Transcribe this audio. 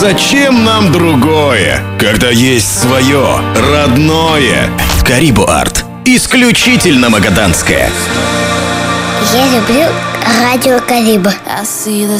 Зачем нам другое, когда есть свое, родное? Карибу Арт. Исключительно магаданское. Я люблю радио Карибу. I see the